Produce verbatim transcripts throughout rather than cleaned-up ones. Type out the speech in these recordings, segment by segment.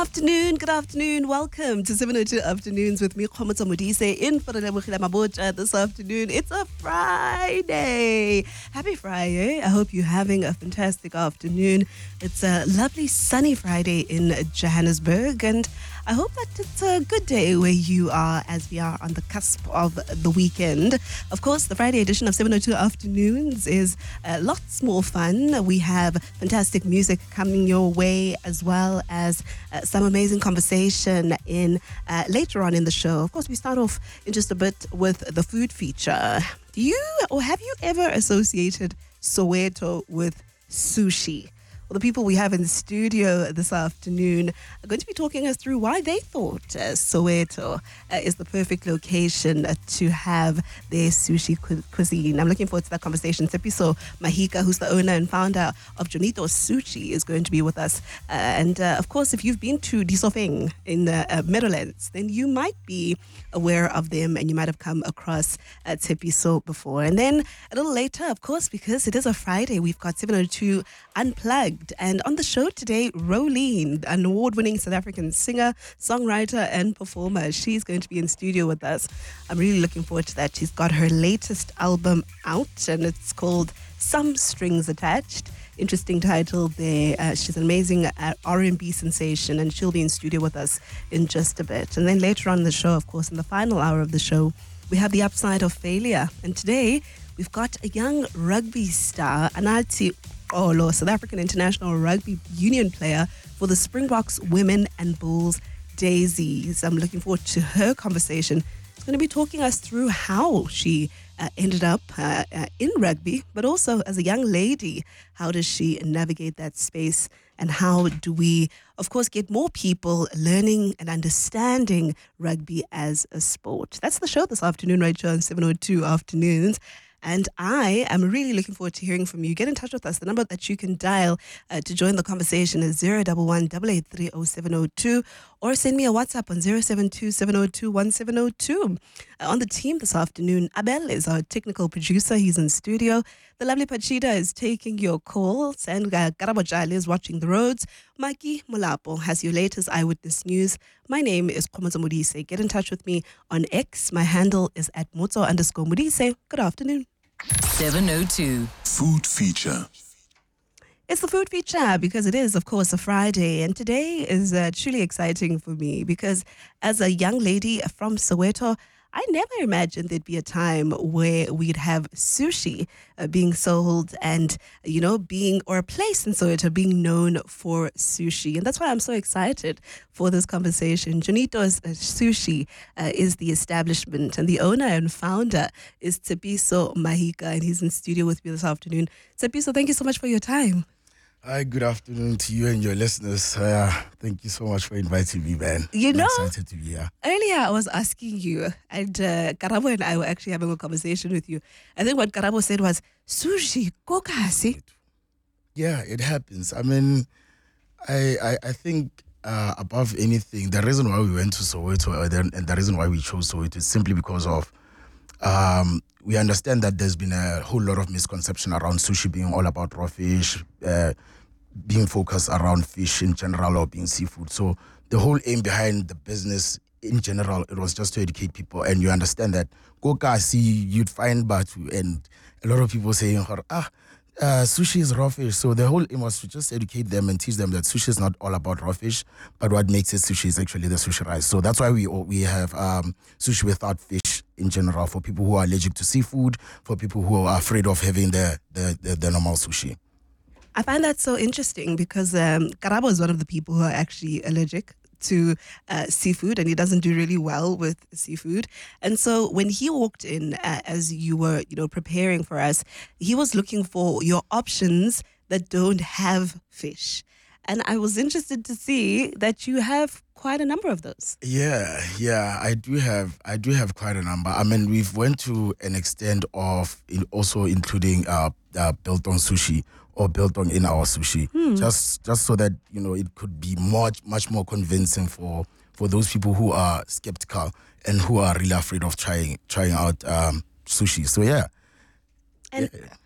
afternoon, good afternoon. Welcome to seven oh two Afternoons with me, Khomotso Modise, in for Relebohile Mabotja this afternoon. It's a Friday. Happy Friday. I hope you're having a fantastic afternoon. It's a lovely sunny Friday in Johannesburg, and I hope that it's a good day where you are as we are on the cusp of the weekend. Of course, the Friday edition of seven oh two Afternoons is uh, lots more fun. We have fantastic music coming your way, as well as uh, some amazing conversation in uh, later on in the show. Of course, we start off in just a bit with the food feature. Do you or have you ever associated Soweto with sushi? Well, the people we have in the studio this afternoon are going to be talking us through why they thought uh, Soweto uh, is the perfect location uh, to have their sushi cu- cuisine. I'm looking forward to that conversation. Tsepiso Mahika, who's the owner and founder of Jonito Sushi, is going to be with us. Uh, and uh, of course, if you've been to Disofeng in the uh, Meadowlands, then you might be aware of them and you might have come across uh, Tsepiso before. And then a little later, of course, because it is a Friday, we've got seven oh two Unplugged. And on the show today, Rolene, an award-winning South African singer, songwriter, and performer. She's going to be in studio with us. I'm really looking forward to that. She's got her latest album out, and it's called Some Strings Attached. Interesting title there. Uh, she's an amazing uh, R and B sensation, and she'll be in studio with us in just a bit. And then later on in the show, of course, in the final hour of the show, we have the upside of failure. And today, we've got a young rugby star, Anathi Olo, South African international rugby union player for the Springboks Women and Bulls Daisies. I'm looking forward to her conversation. She's going to be talking us through how she uh, ended up uh, uh, in rugby, but also as a young lady, how does she navigate that space, and how do we, of course, get more people learning and understanding rugby as a sport. That's the show this afternoon right here on seven oh two Afternoons. And I am really looking forward to hearing from you. Get in touch with us. The number that you can dial uh, to join the conversation is zero one one, eight eight three, zero seven zero two, or send me a WhatsApp on zero seven two, seven zero two, one seven zero two. Uh, on the team this afternoon, Abel is our technical producer. He's in studio. The lovely Pachita is taking your calls, and uh, Karabo Jali is watching the roads. Maki Mulapo has your latest eyewitness news. My name is Khomotso Modise. Get in touch with me on X. My handle is at Motso underscore Modise. Good afternoon. seven oh two Food feature. It's the food feature because it is, of course, a Friday. And today is uh, truly exciting for me because as a young lady from Soweto, I never imagined there'd be a time where we'd have sushi uh, being sold and, you know, being, or a place in Soweto being known for sushi. And that's why I'm so excited for this conversation. Jonito's uh, Sushi uh, is the establishment, and the owner and founder is Tsepiso Mahika, and he's in studio with me this afternoon. Tsepiso, thank you so much for your time. Hi, good afternoon to you and your listeners. Uh, thank you so much for inviting me, man. You I'm know, excited to be here. Earlier I was asking you, and uh, Karabo and I were actually having a conversation with you. I think what Karabo said was, sushi, kokasi. Yeah, it happens. I mean, I I, I think uh, above anything, the reason why we went to Soweto uh, then, and the reason why we chose Soweto is simply because of um, we understand that there's been a whole lot of misconception around sushi being all about raw fish, uh, being focused around fish in general or being seafood. So the whole aim behind the business in general, it was just to educate people. And you understand that go kasi, you'd find batu, and a lot of people saying, ah, uh, sushi is raw fish. So the whole aim was to just educate them and teach them that sushi is not all about raw fish, but what makes it sushi is actually the sushi rice. So that's why we we have um, sushi without fish in general, for people who are allergic to seafood, for people who are afraid of having the the, the, the normal sushi. I find that so interesting because um, Karabo is one of the people who are actually allergic to uh, seafood, and he doesn't do really well with seafood. And so when he walked in, uh, as you were, you know, preparing for us, he was looking for your options that don't have fish. And I was interested to see that you have quite a number of those. Yeah, yeah, I do have, I do have quite a number. I mean, we've went to an extent of in also including uh, uh biltong sushi or biltong in our sushi, hmm. just just so that you know it could be much much more convincing for for those people who are skeptical and who are really afraid of trying trying out um, sushi. So yeah. And yeah.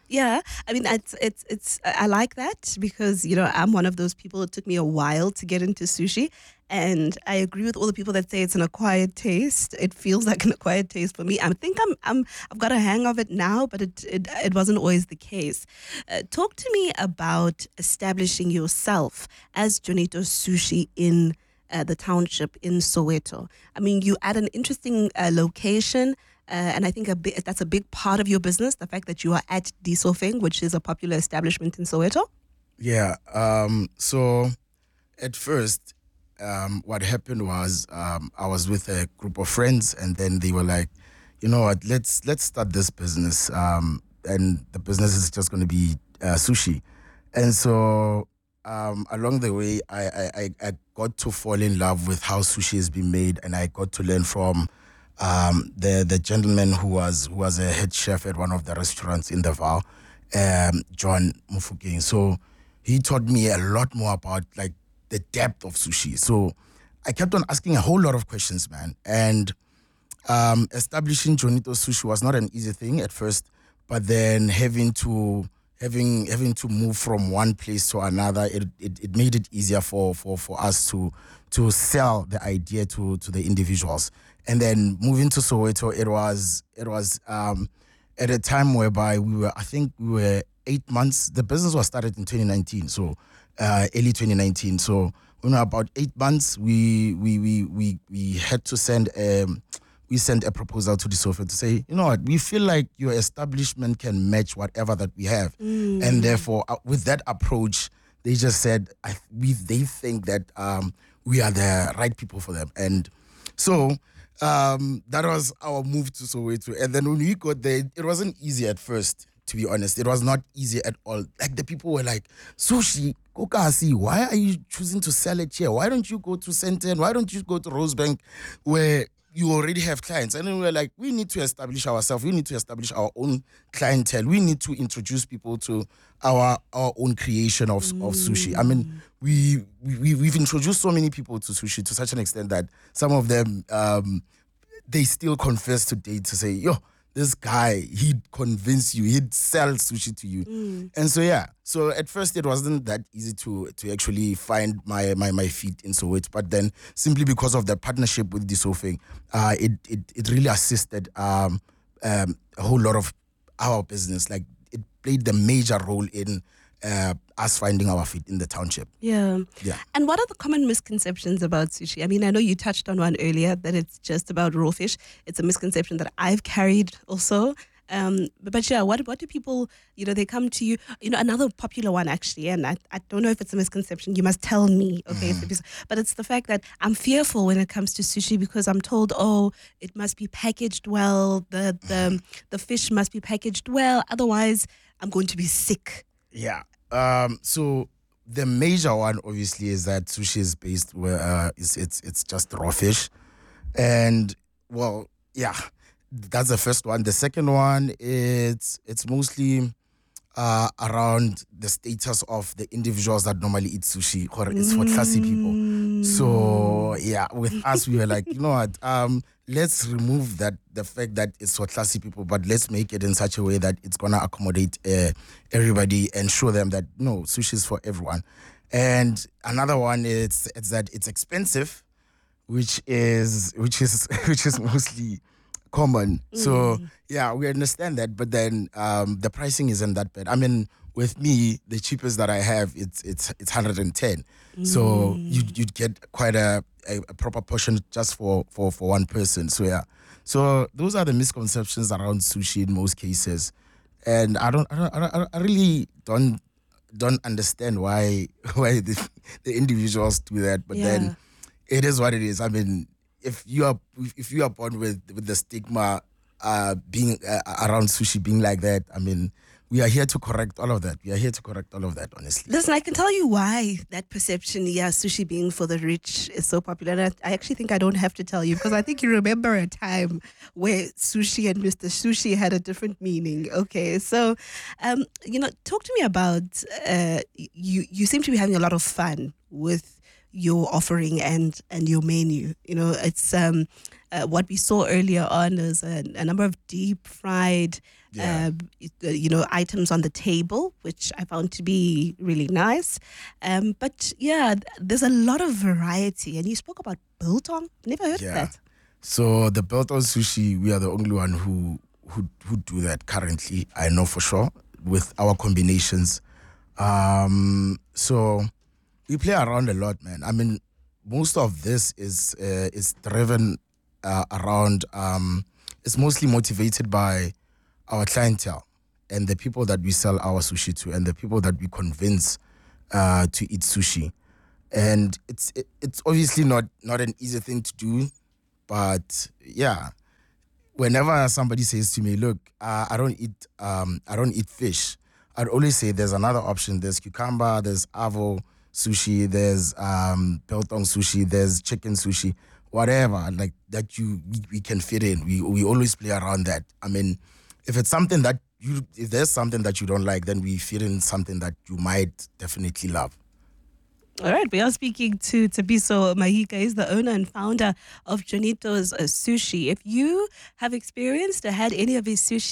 Yeah, I mean, it's it's it's. I like that because you know I'm one of those people. It took me a while to get into sushi, and I agree with all the people that say it's an acquired taste. It feels like an acquired taste for me. I think I'm I'm I've got a hang of it now, but it it, it wasn't always the case. Uh, talk to me about establishing yourself as Jonito Sushi in uh, the township in Soweto. I mean, you at an interesting uh, location. Uh, and I think a bit, that's a big part of your business, the fact that you are at Disofeng, which is a popular establishment in Soweto. Yeah. Um, so at first, um, what happened was um, I was with a group of friends, and then they were like, you know what, let's let's start this business. Um, and the business is just going to be uh, sushi. And so um, along the way, I, I, I I got to fall in love with how sushi is being made, and I got to learn from um, the the gentleman who was who was a head chef at one of the restaurants in Davao, um, John Mufukeng. So he taught me a lot more about like the depth of sushi. So I kept on asking a whole lot of questions, man. And um, establishing Jonito Sushi was not an easy thing at first, but then having to having having to move from one place to another, it it, it made it easier for, for, for us to to sell the idea to to the individuals. And then moving to Soweto, it was it was um, at a time whereby we were, I think we were eight months. The business was started in twenty nineteen, so uh, early twenty nineteen. So you know, about eight months, we we we we we had to send um we sent a proposal to the Soweto to say, you know what, we feel like your establishment can match whatever that we have, mm. and therefore uh, with that approach, they just said I, we they think that um we are the right people for them, and so. Um, that was our move to Soweto. And then when we got there, it wasn't easy at first, to be honest. It was not easy at all. Like the people were like, Sushi, Kokasi, why are you choosing to sell it here? Why don't you go to Senten? Why don't you go to Rosebank where you already have clients? And then we were like, we need to establish ourselves. We need to establish our own clientele. We need to introduce people to our our own creation of, mm. of sushi. I mean, we, we, we've introduced so many people to sushi to such an extent that some of them, um, they still confess today to say, yo, this guy, he'd convince you, he'd sell sushi to you. Mm. And so, yeah, so at first it wasn't that easy to to actually find my my, my feet in Soweto. But then simply because of the partnership with Disofeng, uh, it, it, it really assisted um, um, a whole lot of our business. Like, it played the major role in uh, us finding our feet in the township. Yeah. Yeah. And what are the common misconceptions about sushi? I mean, I know you touched on one earlier, that it's just about raw fish. It's a misconception that I've carried also. Um, but, but yeah, what what do people, you know, they come to you, you know, another popular one actually, and I, I don't know if it's a misconception, you must tell me, okay, mm. it's, but it's the fact that I'm fearful when it comes to sushi because I'm told, oh, it must be packaged well, the the, the fish must be packaged well, otherwise I'm going to be sick. Yeah. Um, so the major one obviously is that sushi is based where uh, it's it's it's just raw fish, and well, yeah, that's the first one. The second one is it's mostly uh, around the status of the individuals that normally eat sushi, or it's for classy people. So yeah, with us we were like, you know what, um, let's remove that the fact that it's for classy people, but let's make it in such a way that it's gonna accommodate uh, everybody and show them that no, sushi is for everyone. And another one is it's that it's expensive, which is which is which is mostly common. Mm. So yeah, we understand that, but then um, the pricing isn't that bad. I mean, with me, the cheapest that I have, it's it's it's one hundred ten. Mm. So you you'd get quite a, a, a proper portion just for, for, for one person. So yeah, so those are the misconceptions around sushi in most cases, and I don't I don't, I, don't, I really don't don't understand why why the, the individuals do that. But yeah. Then it is what it is. I mean, if you are if you are born with with the stigma uh, being uh, around sushi being like that, I mean, we are here to correct all of that. We are here to correct all of that, honestly. Listen, I can tell you why that perception, yeah, sushi being for the rich is so popular. And I, I actually think I don't have to tell you because I think you remember a time where sushi and Mister Sushi had a different meaning. Okay, so, um, you know, talk to me about, uh, you, you seem to be having a lot of fun with your offering and and your menu. You know, it's um uh, what we saw earlier on is a, a number of deep fried, Yeah. uh, you know, items on the table, which I found to be really nice. Um, but yeah, th- there's a lot of variety. And you spoke about biltong. Never heard Yeah. of that. So the Biltong sushi, we are the only one who who who do that currently. I know for sure with our combinations. Um, so we play around a lot, man. I mean, most of this is uh, is driven uh, around. Um, it's mostly motivated by our clientele and the people that we sell our sushi to, and the people that we convince uh, to eat sushi. And it's it, it's obviously not not an easy thing to do, but yeah. Whenever somebody says to me, "Look, uh, I don't eat um, I don't eat fish," I'd always say there's another option. There's cucumber, there's avo sushi, there's um, biltong sushi, there's chicken sushi, whatever like that you we, we can fit in. We we always play around that. I mean, if it's something that you if there's something that you don't like, then we fit in something that you might definitely love. All right, we are speaking to Tabiso Mahika. He's the owner and founder of Jonito's uh, Sushi. If you have experienced or had any of his sushi,